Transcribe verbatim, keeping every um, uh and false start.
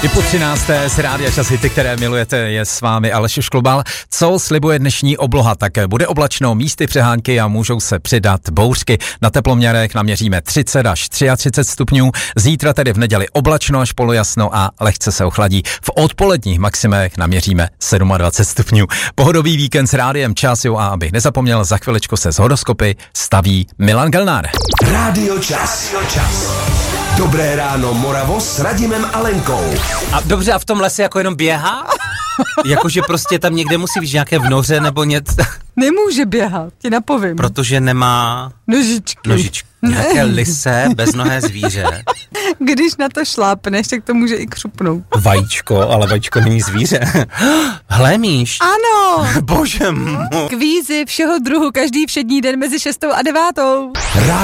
I po třinácté z Rádia Čas hity, které milujete, je s vámi Aleš Šklobal. Co slibuje dnešní obloha? Tak bude oblačno, místy přehánky a můžou se přidat bouřky. Na teploměrech naměříme třicet až třicet tři stupňů. Zítra tedy v neděli oblačno až polojasno a lehce se ochladí. V odpoledních maximech naměříme dvacet sedm stupňů. Pohodový víkend s Rádiem Čas, jo, a abych nezapomněl, za chviličku se z horoskopy staví Milan Gelnár. Rádio Čas. Rádio Čas. Dobré ráno, Moravo, s Radimem a Lenkou. A dobře, a v tom lese jako jenom běhá? Jakože prostě tam někde musí být nějaké v noře nebo něco. Nemůže běhat, ti napovím. Protože nemá nožičky. nožičky. Nějaké lise, beznohé zvíře. Když na to šlápneš, tak to může i křupnout. Vajíčko, ale vajíčko není zvíře. Hlemíš. Ano. Bože můj. Kvízy všeho druhu každý všední den mezi šestou a devátou.